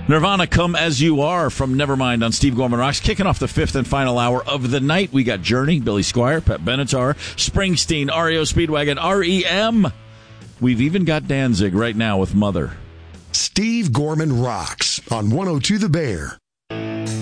Nirvana, Come As You Are from Nevermind on Steve Gorman Rocks. Kicking off the fifth and final hour of the night, we got Journey, Billy Squier, Pat Benatar, Springsteen, REO Speedwagon, REM. We've even got Danzig right now with Mother. Steve Gorman Rocks on 102 The Bear.